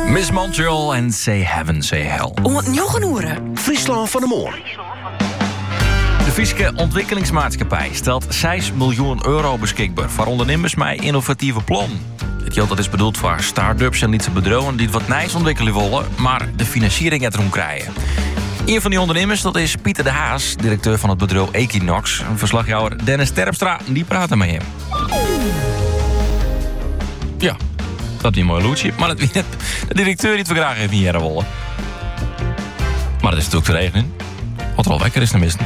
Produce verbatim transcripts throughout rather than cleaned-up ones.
Miss Montreal en Say Heaven, Say Hell. Om het nog een uren. Friesland van de Moor. De Friese Ontwikkelingsmaatschappij stelt zes miljoen euro beschikbaar voor ondernemers met innovatieve plannen. Het geld dat is bedoeld voor start-ups en lietse bedrijven die wat nijs ontwikkelen willen, maar de financiering het erom krijgen. Een van die ondernemers dat is Pieter de Haas, directeur van het bedrijf Equinox. Een verslagjouwer Dennis Terpstra, die praten met hem. Ja, dat is een mooi loetje, maar het, de directeur die het we graag even hier willen. Maar dat is natuurlijk te regenen. Wat er al wekker is tenminste.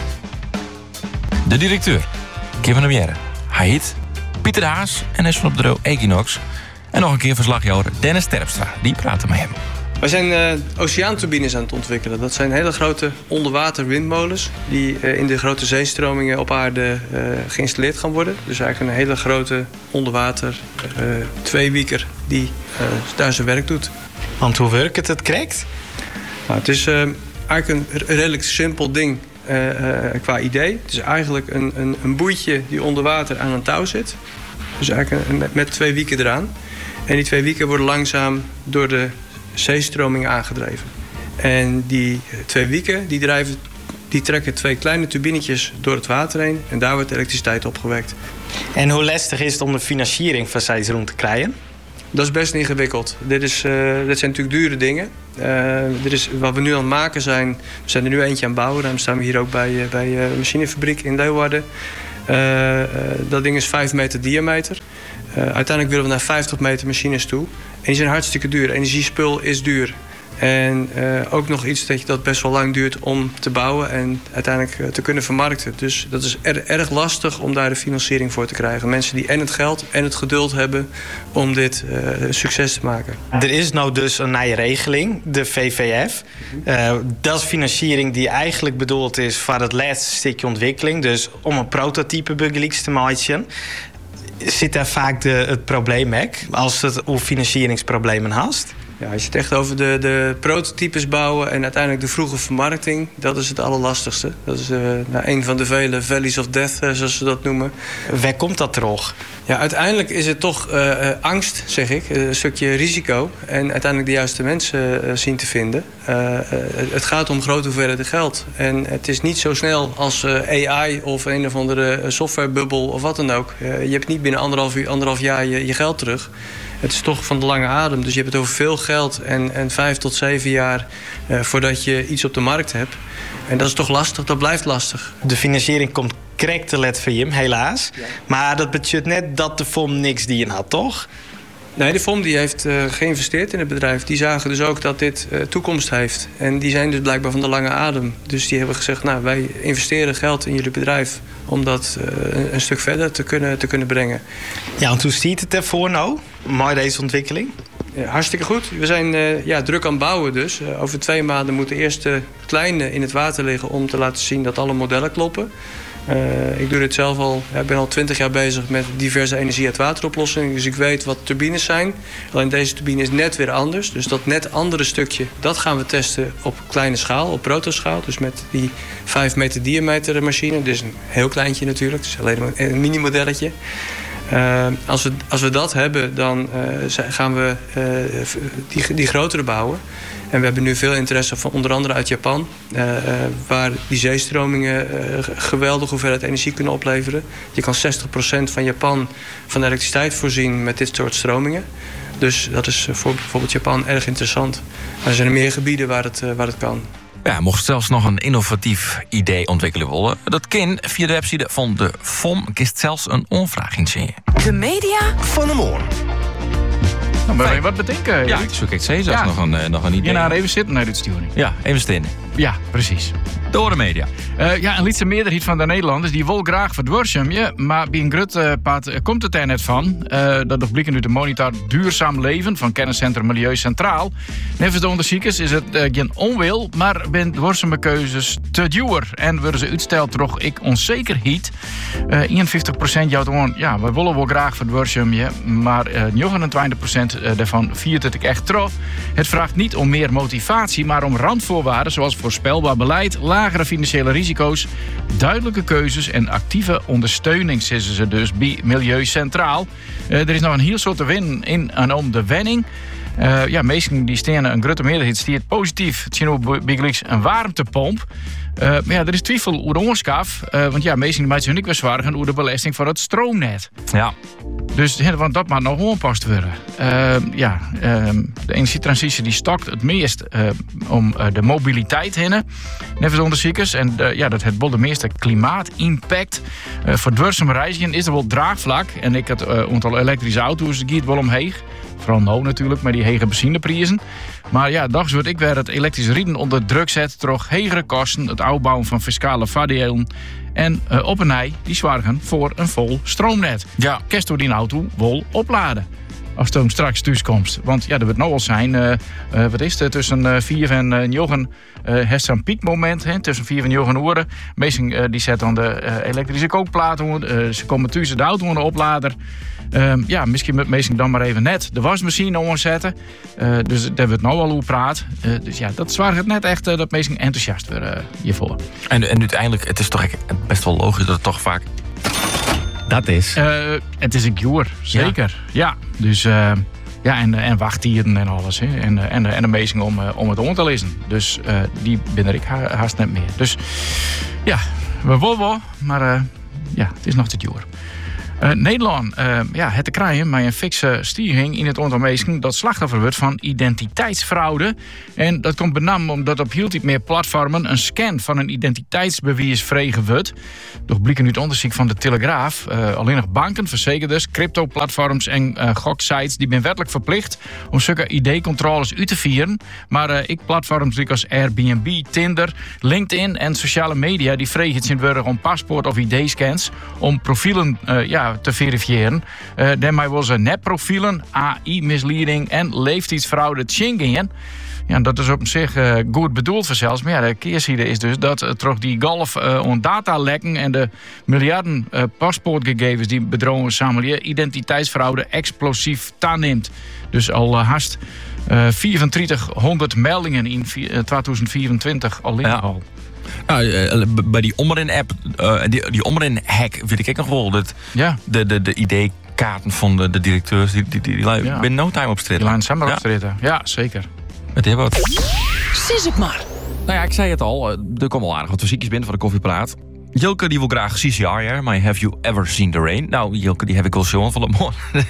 De directeur, Kim van der Mierre. Hij heet Pieter de Haas en is van het bedrijf Equinox. En nog een keer verslagjouwer Dennis Terpstra. Die praten met hem. Wij zijn uh, oceaanturbines aan het ontwikkelen. Dat zijn hele grote onderwater windmolens die uh, in de grote zeestromingen op aarde uh, geïnstalleerd gaan worden. Dus eigenlijk een hele grote onderwater uh, tweewieker die uh, daar zijn werk doet. Want hoe werkt het het krijgt? Nou, het is uh, eigenlijk een redelijk simpel ding uh, uh, qua idee. Het is eigenlijk een, een, een boeitje die onder water aan een touw zit. Dus eigenlijk een, met, met twee wieken eraan. En die twee wieken worden langzaam door de zeestroming aangedreven. En die twee wieken die drijven, die trekken twee kleine turbinetjes door het water heen. En daar wordt elektriciteit opgewekt. En hoe lastig is het om de financiering van Zijs rond te krijgen? Dat is best ingewikkeld. Dit, is, uh, dit zijn natuurlijk dure dingen. Uh, dit is, wat we nu aan het maken zijn, we zijn er nu eentje aan het bouwen. Daarom staan we hier ook bij, uh, bij uh, de machinefabriek in Leeuwarden. Uh, uh, dat ding is vijf meter diameter. Uh, uiteindelijk willen we naar vijftig meter machines toe. En die zijn hartstikke duur. Energiespul is duur. En uh, ook nog iets dat, dat best wel lang duurt om te bouwen en uiteindelijk uh, te kunnen vermarkten. Dus dat is er, erg lastig om daar de financiering voor te krijgen. Mensen die en het geld en het geduld hebben om dit uh, een succes te maken. Er is nou dus een nieuwe regeling, de V V F. Uh, dat is financiering die eigenlijk bedoeld is voor het laatste stukje ontwikkeling. Dus om een prototype bugleaks te maken. Zit daar vaak de, het probleem ook, als het over financieringsproblemen haast? Ja, je zit echt over de, de prototypes bouwen en uiteindelijk de vroege vermarkting. Dat is het allerlastigste. Dat is uh, nou, een van de vele valleys of death, uh, zoals ze dat noemen. Waar komt dat terug? Ja, uiteindelijk is het toch uh, uh, angst, zeg ik. Een stukje risico. En uiteindelijk de juiste mensen uh, zien te vinden. Uh, uh, het gaat om grote hoeveelheden geld. En het is niet zo snel als uh, A I of een of andere softwarebubbel of wat dan ook. Uh, je hebt niet binnen anderhalf, uur, anderhalf jaar je, je geld terug. Het is toch van de lange adem. Dus je hebt het over veel geld en, en vijf tot zeven jaar uh, voordat je iets op de markt hebt. En dat is toch lastig, dat blijft lastig. De financiering komt correct te let voor hem, helaas. Ja. Maar dat betekent net dat de F O M niks die in had, toch? Nee, de F O M die heeft uh, geïnvesteerd in het bedrijf. Die zagen dus ook dat dit uh, toekomst heeft. En die zijn dus blijkbaar van de lange adem. Dus die hebben gezegd, nou, wij investeren geld in jullie bedrijf om dat uh, een stuk verder te kunnen, te kunnen brengen. Ja, want hoe ziet het ervoor nou, met deze ontwikkeling? Ja, hartstikke goed. We zijn uh, ja, druk aan het bouwen dus. Uh, over twee maanden moeten de eerste kleine in het water liggen om te laten zien dat alle modellen kloppen. Uh, ik doe dit zelf al, ja, ik ben al twintig jaar bezig met diverse energie uit wateroplossingen. Dus ik weet wat turbines zijn. Alleen deze turbine is net weer anders. Dus dat net andere stukje, dat gaan we testen op kleine schaal, op protoschaal. Dus met die vijf meter diameter machine. Dus een heel kleintje natuurlijk. Dus alleen een mini-modelletje. Uh, als, we, als we dat hebben, dan uh, gaan we uh, die, die grotere bouwen. En we hebben nu veel interesse van onder andere uit Japan. Uh, uh, waar die zeestromingen uh, geweldige hoeveelheid energie kunnen opleveren. Je kan zestig procent van Japan van elektriciteit voorzien met dit soort stromingen. Dus dat is voor bijvoorbeeld Japan erg interessant. Maar er zijn er meer gebieden waar het, uh, waar het kan. Ja, mocht zelfs nog een innovatief idee ontwikkelen willen. Dat kan via de website van de F O M kist zelfs een onvraag inzien. De media van de Moor. Nou, maar je wat bedenken? Ja, ik zoek ik zelfs ja. nog, een, uh, nog een idee. Ja, nou, even zitten naar dit sturing. Ja, even staan. Ja, precies. Door de media. Uh, ja, een lietse meerderheid van de Nederlanders die wil graag verdwarsje, maar bij een grutpad uh, komt het er net van. Uh, dat is blijken uit de monitor Duurzaam Leven van kenniscentrum Milieu Centraal. Nevens de onderzoekers is het uh, geen onwil, maar zijn dwarseme keuzes te duur. En worden ze uitsteld toch ik onzekerheid. Uh, eenenvijftig procent jouwt gewoon, ja, we willen wel graag verdwarsje, maar uh, negenentwintig procent daarvan viert het ik echt trof. Het vraagt niet om meer motivatie, maar om randvoorwaarden zoals voorspelbaar beleid, lagere financiële risico's, duidelijke keuzes en actieve ondersteuning, zeggen ze dus bij Milieu Centraal. Uh, er is nog een heel soort te winnen in en om de wenning. Uh, ja, meesten die staan een grote meerderheid stiert positief. Het zien we bij gelijks een warmtepomp. Uh, maar ja, er is twijfel hoe de oorskaf. Uh, want ja, meesten die zich niet meer zwaar over de belasting voor het stroomnet. Ja. Dus ja, want dat moet nog aangepast worden. Uh, ja, uh, de energietransitie die stokt het meest uh, om uh, de mobiliteit heen. Net als onderzoekers. En uh, ja, dat heeft wel de meeste klimaatimpact. Uh, voor duurzame reizigen is er wel draagvlak. En ik had een uh, aantal elektrische auto's, die gaat wel omheen. Vooral nou natuurlijk, met die hege benzineprijzen. Maar ja, dags wordt ik weer het elektrische rijden onder druk zet. Door hegere kosten, het uitbouwen van fiscale voordelen. En uh, op en hij die zorgen voor een vol stroomnet. Ja, kerst door die auto wel opladen. Als het dan straks thuiskomt. Want ja, er wordt nou al zijn, uh, uh, wat is het, tussen uh, vier en uh, negen uh, heeft zo'n piekmoment. Hè, tussen vier en negen uur. Meestal uh, die zetten dan de uh, elektrische kookplaat onder. Uh, ze komen tussen de auto onder de oplader. Um, ja, misschien moet meestal dan maar even net de wasmachine omzetten. Uh, dus daar wordt nou al hoe praat. Uh, dus ja, dat zwaar het net echt uh, dat meestal enthousiast worden uh, hiervoor. En, en uiteindelijk, het is toch best wel logisch dat het toch vaak dat is. Uh, het is een cure, zeker. Ja, ja dus uh, ja, en, en wachttieren en alles. Hè. En, en, en de meestal om, om het om te lezen. Dus uh, die ben ik ha- haast net meer. Dus ja, we willen wel, maar uh, ja, het is nog te cure. Uh, Nederland, uh, ja, het te krijgen met een fikse stijging in het aantal mensen dat slachtoffer wordt van identiteitsfraude. En dat komt met name omdat op heel veel meer platformen een scan van een identiteitsbewijs vregen wordt. Doch blikken nu het onderzoek van de Telegraaf. Uh, alleen nog banken, verzekerdes, crypto-platforms en uh, goksites die zijn wettelijk verplicht om zulke I D-controles uit te vieren. Maar uh, ik platforms als Airbnb, Tinder, LinkedIn en sociale media die vregen het zijn om paspoort of I D-scans om profielen uh, ja, te verifiëren. Uh, daarmee was er nepprofielen, A I-misleiding en leeftijdsfraude Schengen. Ja, dat is op zich uh, goed bedoeld voor zelfs. Maar ja, de keerzijde is dus dat uh, toch die golf uh, on datalekken en de miljarden uh, paspoortgegevens die bedrogen samenleving identiteitsfraude explosief aanneemt. Dus al uh, haast uh, vierentwintighonderd meldingen in twintig vierentwintig alleen ja. al. Nou, uh, bij die Omrin-app, uh, die, die Omrin-hack weet ik nog wel. Dat ja. De, de, de I D-kaarten van de, de directeurs, die, die, die, die lui ja. binnen no time opstritten. Die laan samen ja. opstritten. Ja, zeker. Het is wat. Sis het maar. Nou ja, ik zei het al. Er komen al aardig wat muziekjes binnen van de koffiepraat. Jilke die wil graag C C R, hè? Maar have you ever seen the rain? Nou, Jilke die heb ik al zo'n van de morgen.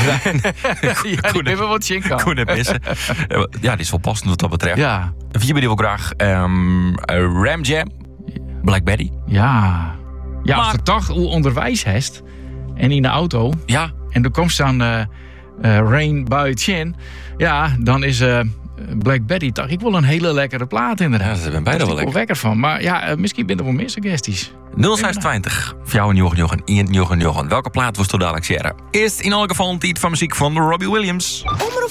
Ja, die hebben wat chinken. Koen en missen. Ja, die is wel passend wat dat betreft. Ja. Vier die wil graag um, Ram Jam, Black Betty. Ja. Ja, Maar- als je toch hoe onderwijs hebt en in de auto Ja, en er komt dan uh, uh, Rain by Chin, ja, dan is uh, Black Betty toch ik wel een hele lekkere plaat inderdaad. Ja, ze zijn beide Daar wel ben ik lekker. wekker van. Maar ja, uh, misschien ben er wel meer suggesties. nul zes twintig. Voor jou en Jochen Jochen, Ian Jochen Jochen. Welke plaat was toen dadelijk share? Eerst in elk geval een titel van muziek van Robbie Williams. Omroep